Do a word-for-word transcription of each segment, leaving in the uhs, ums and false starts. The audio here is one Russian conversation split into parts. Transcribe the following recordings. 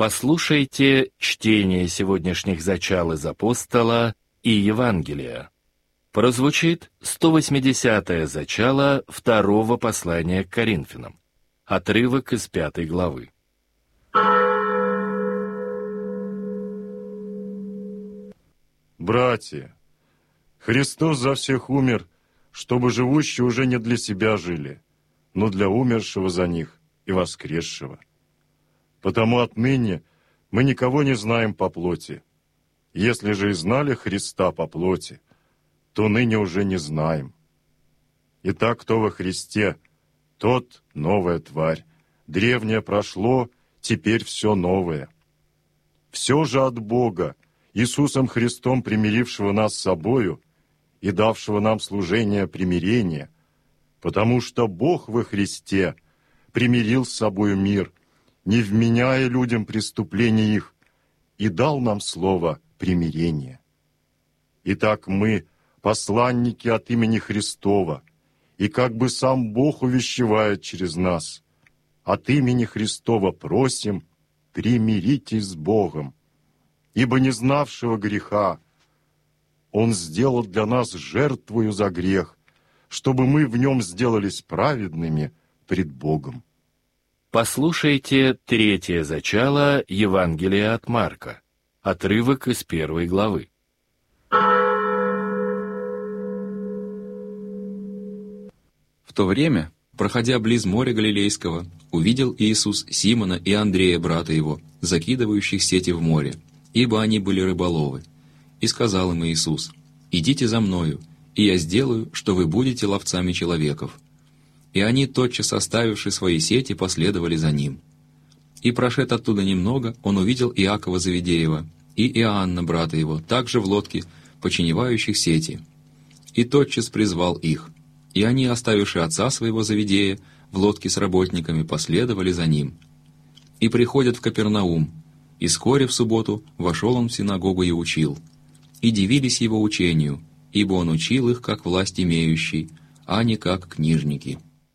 Послушайте чтение сегодняшних зачал из апостола и Евангелия. Прозвучит сто восьмидесятое зачало второго послания к Коринфянам. Отрывок из пятой главы. Братья, Христос за всех умер, чтобы живущие уже не для себя жили, но для умершего за них и воскресшего. Потому отныне мы никого не знаем по плоти. Если же и знали Христа по плоти, то ныне уже не знаем. Итак, кто во Христе, тот новая тварь. Древнее прошло, теперь все новое. Все же от Бога, Иисусом Христом, примирившего нас с собою и давшего нам служение примирения, потому что Бог во Христе примирил с собою мир, не вменяя людям преступлений их, и дал нам слово примирения. Итак, мы, посланники от имени Христова, и как бы сам Бог увещевает через нас, от имени Христова просим, примиритесь с Богом, ибо не знавшего греха Он сделал для нас жертвою за грех, чтобы мы в нем сделались праведными пред Богом. Послушайте третье зачало Евангелия от Марка. Отрывок из первой главы. В то время, проходя близ моря Галилейского, увидел Иисус Симона и Андрея, брата его, закидывающих сети в море, ибо они были рыболовы. И сказал им Иисус: «Идите за Мною, и я сделаю, что вы будете ловцами человеков». И они, тотчас оставивши свои сети, последовали за Ним. И, прошед оттуда немного, Он увидел Иакова Завидеева и Иоанна, брата его, также в лодке, починевающих сети. И тотчас призвал их. И они, оставивши отца своего Завидея, в лодке с работниками, последовали за Ним. И приходят в Капернаум, и вскоре в субботу вошел Он в синагогу и учил. И дивились Его учению, ибо Он учил их, как власть имеющий, а не как книжники.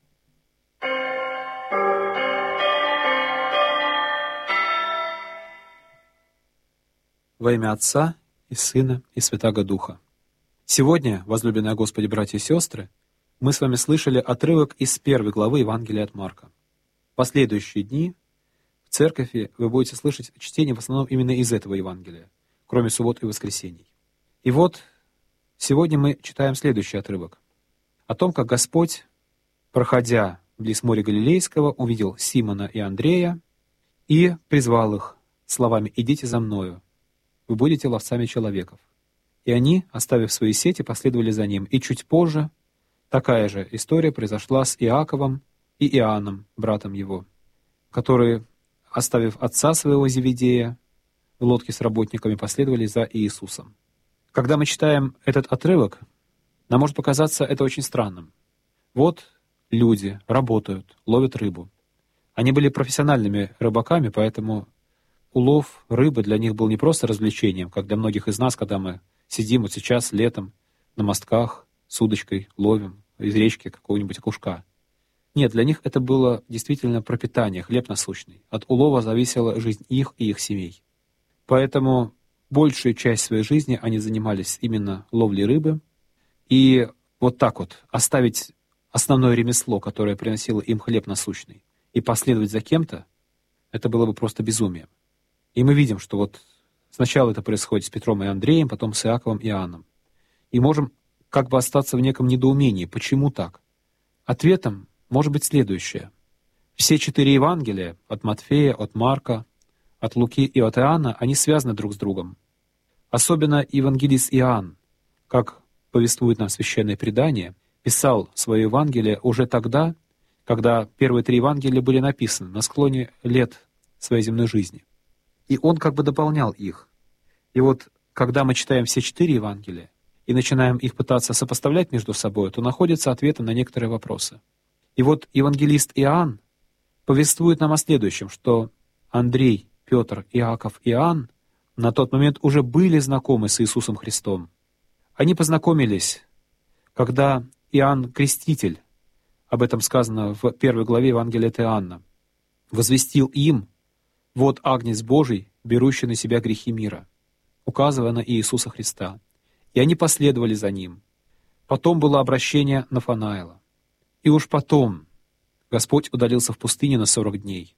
Во имя Отца и Сына и Святаго Духа. Сегодня, возлюбленные Господи, братья и сестры, мы с вами слышали отрывок из первой главы Евангелия от Марка. В последующие дни в церкви вы будете слышать чтение в основном именно из этого Евангелия, кроме суббот и воскресений. И вот сегодня мы читаем следующий отрывок о том, как Господь, проходя близ моря Галилейского, увидел Симона и Андрея и призвал их словами: «Идите за Мною, вы будете ловцами человеков». И они, оставив свои сети, последовали за Ним. И чуть позже такая же история произошла с Иаковом и Иоанном, братом его, которые, оставив отца своего Зеведея в лодке с работниками, последовали за Иисусом. Когда мы читаем этот отрывок, нам может показаться это очень странным. Вот люди работают, ловят рыбу. Они были профессиональными рыбаками, поэтому улов рыбы для них был не просто развлечением, как для многих из нас, когда мы сидим вот сейчас летом на мостках с удочкой, ловим из речки какого-нибудь окушка. Нет, для них это было действительно пропитание, хлеб насущный. От улова зависела жизнь их и их семей. Поэтому большую часть своей жизни они занимались именно ловлей рыбы. И вот так вот оставить основное ремесло, которое приносило им хлеб насущный, и последовать за кем-то, это было бы просто безумием. И мы видим, что вот сначала это происходит с Петром и Андреем, потом с Иаковом и Иоанном. И можем как бы остаться в неком недоумении. Почему так? Ответом может быть следующее. Все четыре Евангелия, от Матфея, от Марка, от Луки и от Иоанна, они связаны друг с другом. Особенно евангелист Иоанн, как повествует нам Священное Предание, писал свое Евангелие уже тогда, когда первые три Евангелия были написаны, на склоне лет своей земной жизни. И он как бы дополнял их. И вот, когда мы читаем все четыре Евангелия и начинаем их пытаться сопоставлять между собой, то находятся ответы на некоторые вопросы. И вот евангелист Иоанн повествует нам о следующем, что Андрей, Петр, Иаков и Иоанн на тот момент уже были знакомы с Иисусом Христом. Они познакомились, когда Иоанн Креститель, об этом сказано в первой главе Евангелия от Иоанна, возвестил им «Вот Агнец Божий, берущий на себя грехи мира», указывая на Иисуса Христа. И они последовали за Ним. Потом было обращение Нафанаила. И уж потом Господь удалился в пустыне на сорок дней,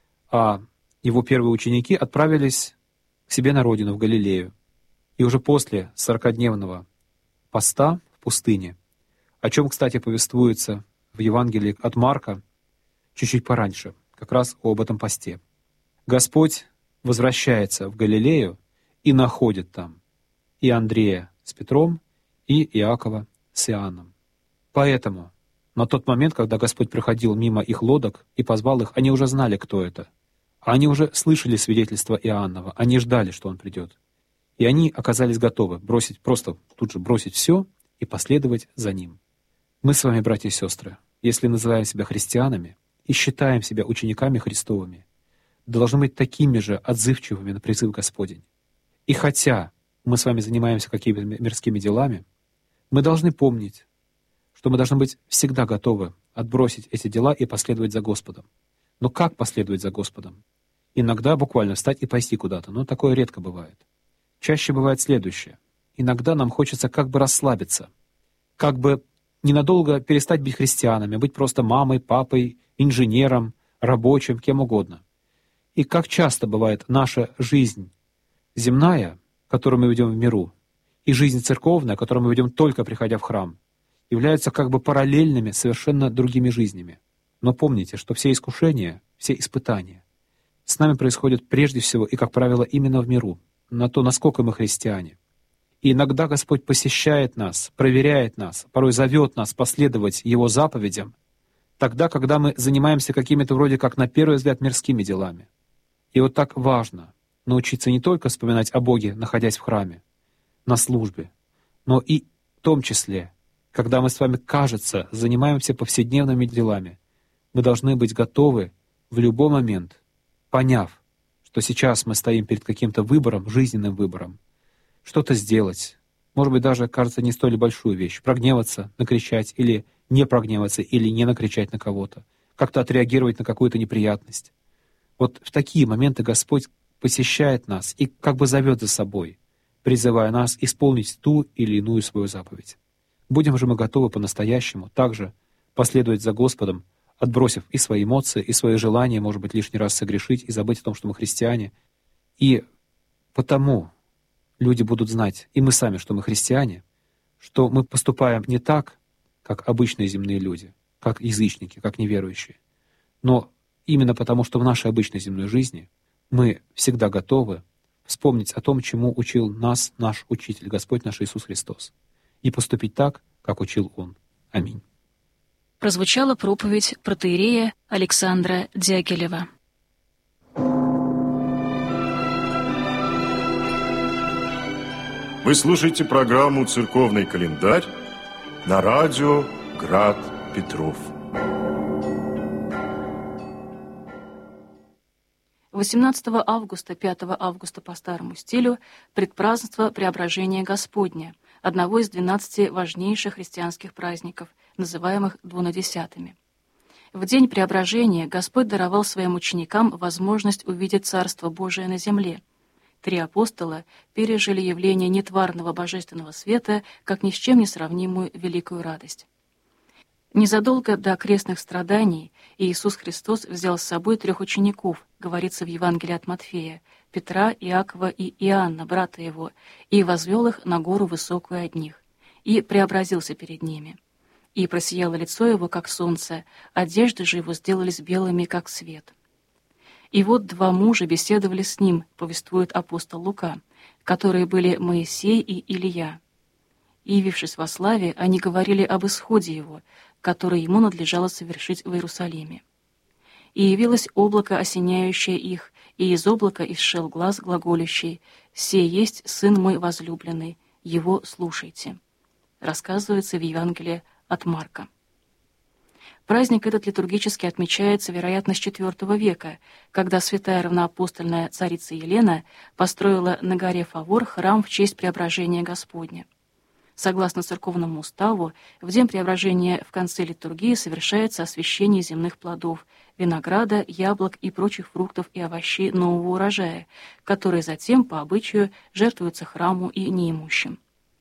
а Его первые ученики отправились к себе на родину, в Галилею. И уже после сорокадневного поста в пустыне, о чем, кстати, повествуется в Евангелии от Марка чуть-чуть пораньше, как раз об этом посте, Господь возвращается в Галилею и находит там и Андрея с Петром, и Иакова с Иоанном. Поэтому на тот момент, когда Господь проходил мимо их лодок и позвал их, они уже знали, кто это. Они уже слышали свидетельство Иоаннова, они ждали, что он придет. И они оказались готовы бросить, просто тут же бросить все и последовать за ним. Мы с вами, братья и сестры, если называем себя христианами и считаем себя учениками Христовыми, должны быть такими же отзывчивыми на призыв Господень. И хотя мы с вами занимаемся какими-то мирскими делами, мы должны помнить, что мы должны быть всегда готовы отбросить эти дела и последовать за Господом. Но как последовать за Господом? Иногда буквально встать и пойти куда-то, но такое редко бывает. Чаще бывает следующее. Иногда нам хочется как бы расслабиться, как бы ненадолго перестать быть христианами, быть просто мамой, папой, инженером, рабочим, кем угодно. И как часто бывает наша жизнь земная, которую мы ведем в миру, и жизнь церковная, которую мы ведем только приходя в храм, являются как бы параллельными совершенно другими жизнями. Но помните, что все искушения, все испытания с нами происходят прежде всего и, как правило, именно в миру, на то, насколько мы христиане. И иногда Господь посещает нас, проверяет нас, порой зовет нас последовать Его заповедям, тогда, когда мы занимаемся какими-то вроде как на первый взгляд мирскими делами. И вот так важно научиться не только вспоминать о Боге, находясь в храме, на службе, но и в том числе, когда мы с вами, кажется, занимаемся повседневными делами, мы должны быть готовы в любой момент, поняв, что сейчас мы стоим перед каким-то выбором, жизненным выбором, что-то сделать, может быть, даже, кажется, не столь большую вещь, прогневаться, накричать или не прогневаться, или не накричать на кого-то, как-то отреагировать на какую-то неприятность. Вот в такие моменты Господь посещает нас и как бы зовет за собой, призывая нас исполнить ту или иную свою заповедь. Будем же мы готовы по-настоящему также последовать за Господом, отбросив и свои эмоции, и свои желания, может быть, лишний раз согрешить и забыть о том, что мы христиане. И потому люди будут знать, и мы сами, что мы христиане, что мы поступаем не так, как обычные земные люди, как язычники, как неверующие, но именно потому, что в нашей обычной земной жизни мы всегда готовы вспомнить о том, чему учил нас наш Учитель, Господь наш Иисус Христос, и поступить так, как учил Он. Аминь. Прозвучала проповедь протоиерея Александра Дягилева. Вы слушаете программу «Церковный календарь» на радио «Град Петров». восемнадцатого августа, пятого августа по старому стилю предпразднество Преображения Господня, одного из двенадцати важнейших христианских праздников, называемых двунадесятыми. В день Преображения Господь даровал своим ученикам возможность увидеть Царство Божие на земле. Три апостола пережили явление нетварного божественного света как ни с чем не сравнимую великую радость. Незадолго до крестных страданий Иисус Христос взял с собой трех учеников, говорится в Евангелии от Матфея, Петра, Иакова и Иоанна, брата его, и возвел их на гору высокую от них, и преобразился перед ними. И просияло лицо его, как солнце, одежды же его сделались белыми, как свет. И вот два мужа беседовали с ним, повествует апостол Лука, которые были Моисей и Илия. И, явившись во славе, они говорили об исходе его, который ему надлежало совершить в Иерусалиме. И явилось облако, осеняющее их, и из облака исшел глас глаголющий: «Сей есть Сын мой возлюбленный, его слушайте». Рассказывается в Евангелии от Марка. Праздник этот литургически отмечается, вероятно, с четвёртого века, когда святая равноапостольная царица Елена построила на горе Фавор храм в честь Преображения Господня. Согласно церковному уставу, в день преображения в конце литургии совершается освящение земных плодов, винограда, яблок и прочих фруктов и овощей нового урожая, которые затем, по обычаю, жертвуются храму и неимущим.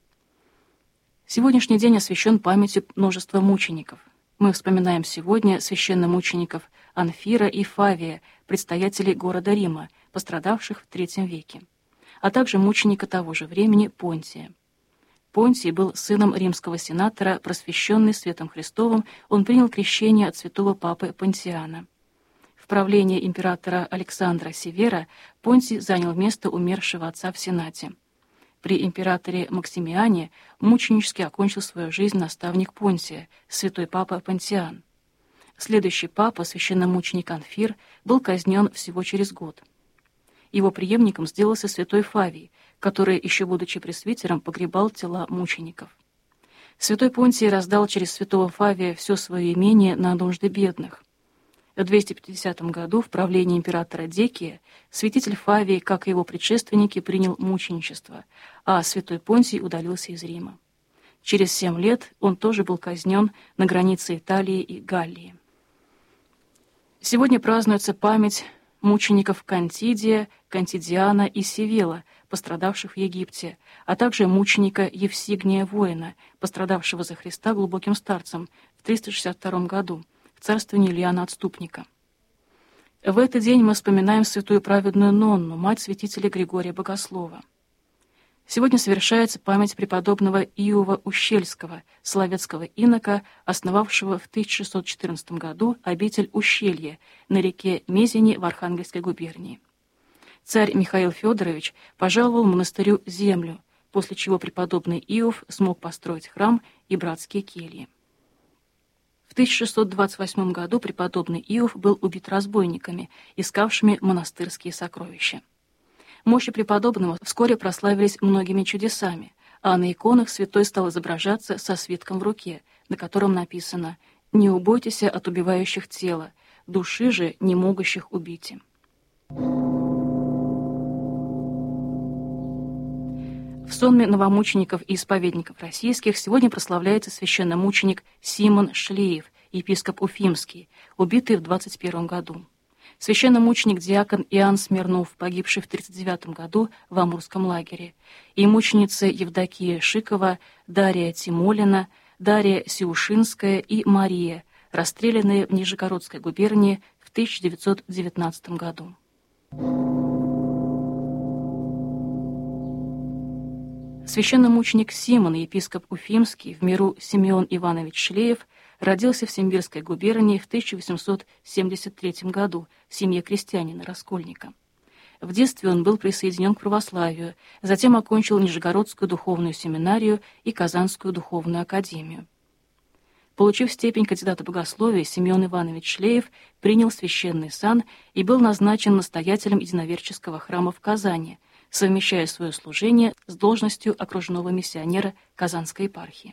Сегодняшний день освящен памятью множества мучеников. Мы вспоминаем сегодня священномучеников Анфира и Фавия, предстоятелей города Рима, пострадавших в третьем веке, а также мученика того же времени Понтия. Понтий был сыном римского сенатора, просвещенный светом Христовым, он принял крещение от святого папы Понтиана. В правлении императора Александра Севера Понтий занял место умершего отца в Сенате. При императоре Максимиане мученически окончил свою жизнь наставник Понтия, святой папа Понтиан. Следующий папа, священномученик Анфир, был казнен всего через год. Его преемником сделался святой Фавий, который, еще будучи пресвитером, погребал тела мучеников. Святой Понтий раздал через святого Фавия все свое имение на нужды бедных. В двести пятидесятом году в правлении императора Декия святитель Фавий, как и его предшественники, принял мученичество, а святой Понтий удалился из Рима. Через семь лет он тоже был казнен на границе Италии и Галлии. Сегодня празднуется память мучеников Кантидия, Кантидиана и Севела, пострадавших в Египте, а также мученика Евсигния Воина, пострадавшего за Христа глубоким старцем в триста шестьдесят втором году в царствовании Ильяна Отступника. В этот день мы вспоминаем святую праведную Нонну, мать святителя Григория Богослова. Сегодня совершается память преподобного Иова Ущельского, словецкого инока, основавшего в тысяча шестьсот четырнадцатом году обитель Ущелье на реке Мезени в Архангельской губернии. Царь Михаил Федорович пожаловал монастырю землю, после чего преподобный Иов смог построить храм и братские кельи. В тысяча шестьсот двадцать восьмом году преподобный Иов был убит разбойниками, искавшими монастырские сокровища. Мощи преподобного вскоре прославились многими чудесами, а на иконах святой стал изображаться со свитком в руке, на котором написано «Не убойтесь от убивающих тела, души же не могущих убить». В сонме новомучеников и исповедников российских сегодня прославляется священномученик Симон Шлеев, епископ Уфимский, убитый в двадцать первом году. Священномученик-диакон Иоанн Смирнов, погибший в тридцать девятом году в Амурском лагере, и мученицы Евдокия Шикова, Дарья Тимолина, Дарья Сиушинская и Мария, расстрелянные в Нижегородской губернии в тысяча девятьсот девятнадцатом году. Священномученик Симон, епископ Уфимский, в миру Симеон Иванович Шлеев, родился в Симбирской губернии в тысяча восемьсот семьдесят третьем году в семье крестьянина-раскольника. В детстве он был присоединен к православию, затем окончил Нижегородскую духовную семинарию и Казанскую духовную академию. Получив степень кандидата богословия, Симеон Иванович Шлеев принял священный сан и был назначен настоятелем единоверческого храма в Казани, совмещая свое служение с должностью окружного миссионера Казанской епархии.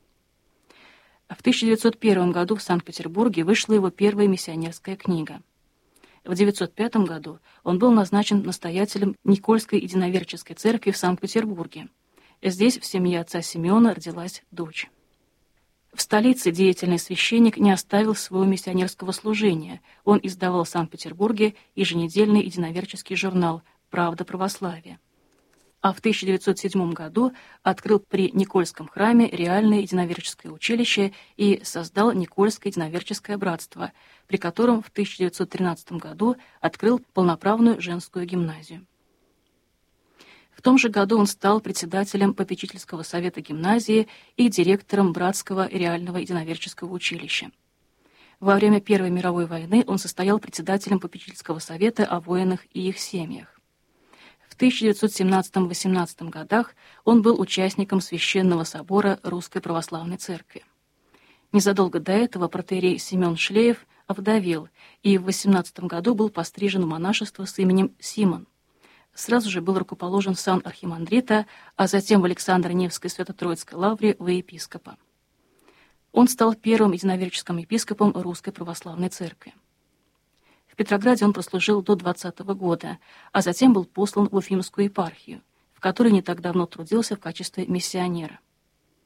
В тысяча девятьсот первом году в Санкт-Петербурге вышла его первая миссионерская книга. В девятьсот пятом году он был назначен настоятелем Никольской единоверческой церкви в Санкт-Петербурге. Здесь в семье отца Симеона родилась дочь. В столице деятельный священник не оставил своего миссионерского служения. Он издавал в Санкт-Петербурге еженедельный единоверческий журнал «Правда православия». А в тысяча девятьсот седьмом году открыл при Никольском храме реальное единоверческое училище и создал Никольское единоверческое братство, при котором в тысяча девятьсот тринадцатом году открыл полноправную женскую гимназию. В том же году он стал председателем попечительского совета гимназии и директором братского реального единоверческого училища. Во время Первой мировой войны он состоял председателем попечительского совета о воинах и их семьях. В тысяча девятьсот семнадцатом-восемнадцатом годах он был участником Священного собора Русской Православной Церкви. Незадолго до этого протоиерей Семен Шлеев овдовел и в восемнадцатом году был пострижен в монашество с именем Симон. Сразу же был рукоположен в сан архимандрита, а затем в Александро-Невской Свято-Троицкой лавре во епископа. Он стал первым единоверческим епископом Русской Православной Церкви. В Петрограде он прослужил до двадцатого года, а затем был послан в Уфимскую епархию, в которой не так давно трудился в качестве миссионера.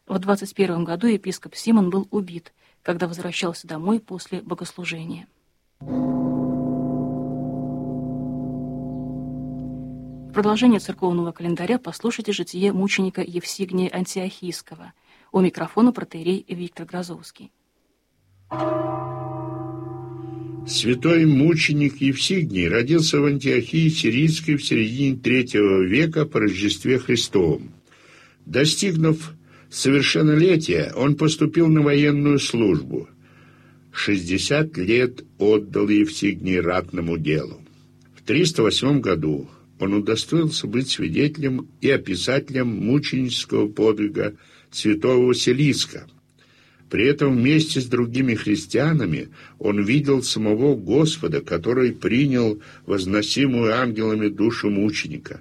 В двадцать первом году епископ Симон был убит, когда возвращался домой после богослужения. В продолжение церковного календаря послушайте житие мученика Евсигния Антиохийского. У микрофона протоиерей Виктор Грозовский. Святой мученик Евсигний родился в Антиохии Сирийской в середине третьего века по Рождестве Христовом. Достигнув совершеннолетия, он поступил на военную службу. шестьдесят лет отдал Евсигний ратному делу. В триста восьмом году он удостоился быть свидетелем и описателем мученического подвига святого Василиска. При этом вместе с другими христианами он видел самого Господа, который принял возносимую ангелами душу мученика.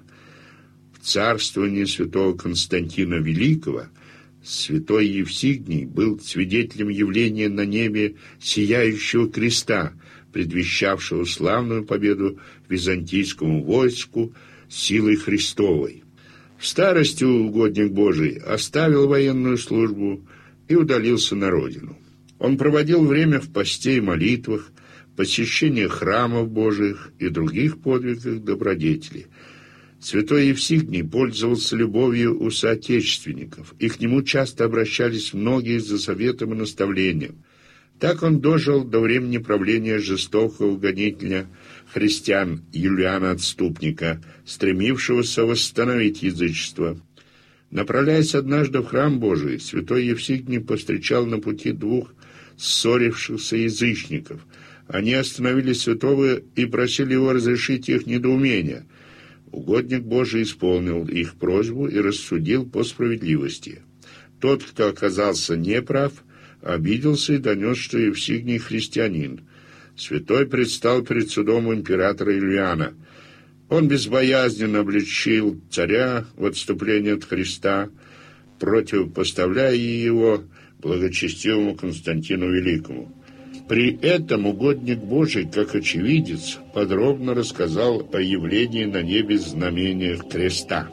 В царствовании святого Константина Великого святой Евсигний был свидетелем явления на небе сияющего креста, предвещавшего славную победу византийскому войску силой Христовой. В старости угодник Божий оставил военную службу и удалился на родину. Он проводил время в посте и молитвах, посещении храмов Божиих и других подвигах добродетели. Святой Евсигний пользовался любовью у соотечественников, и к нему часто обращались многие за советом и наставлением. Так он дожил до времени правления жестокого гонителя христиан Юлиана Отступника, стремившегося восстановить язычество. Направляясь однажды в храм Божий, святой Евсигний повстречал на пути двух ссорившихся язычников. Они остановили святого и просили его разрешить их недоумение. Угодник Божий исполнил их просьбу и рассудил по справедливости. Тот, кто оказался неправ, обиделся и донес, что Евсигний христианин. Святой предстал перед судом императора Юлиана. Он безбоязненно обличил царя в отступлении от Христа, противопоставляя его благочестивому Константину Великому. При этом угодник Божий, как очевидец, подробно рассказал о явлении на небе знамениях креста.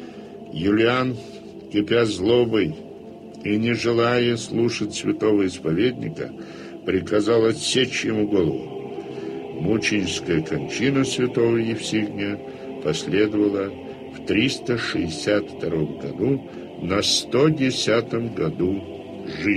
Юлиан, кипя злобой и не желая слушать святого исповедника, приказал отсечь ему голову. Мученическая кончина святого Евсигния последовала в триста шестьдесят втором году на сто десятом году жизни.